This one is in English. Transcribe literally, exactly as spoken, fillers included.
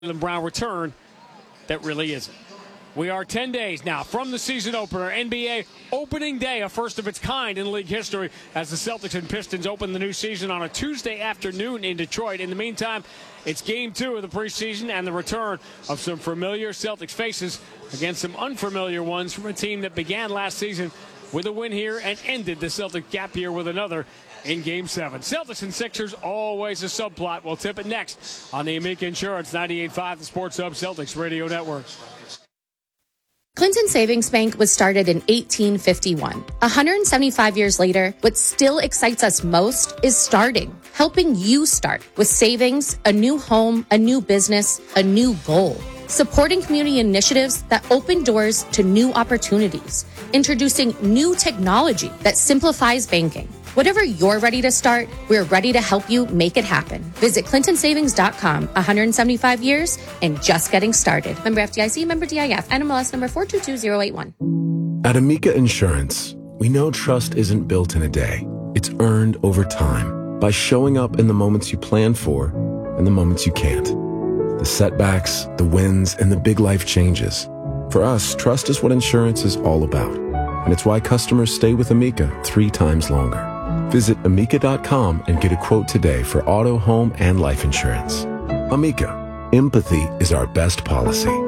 Brown return that really isn't. We are ten days now from the season opener, N B A opening day, a first of its kind in league history, as the Celtics and Pistons open the new season on a Tuesday afternoon in Detroit. In the meantime, it's game two of the preseason and the return of some familiar Celtics faces against some unfamiliar ones from a team that began last season with a win here and ended the Celtic gap year with another in Game seven. Celtics and Sixers, always a subplot. We'll tip it next on the Amica Insurance ninety-eight point five, the Sports Hub Celtics Radio Network. Clinton Savings Bank was started in eighteen fifty-one. one hundred seventy-five years later, what still excites us most is starting, helping you start with savings, a new home, a new business, a new goal. Supporting community initiatives that open doors to new opportunities, introducing new technology that simplifies banking. Whatever you're ready to start, we're ready to help you make it happen. Visit clinton savings dot com. one hundred seventy-five years and just getting started. Member F D I C, member D I F, N M L S number four two two zero eight one. At Amica Insurance, we know trust isn't built in a day. It's earned over time by showing up in the moments you plan for and the moments you can't. The setbacks, the wins, and the big life changes. For us, trust is what insurance is all about. And it's why customers stay with Amica three times longer. Visit amica dot com and get a quote today for auto, home, and life insurance. Amica, empathy is our best policy.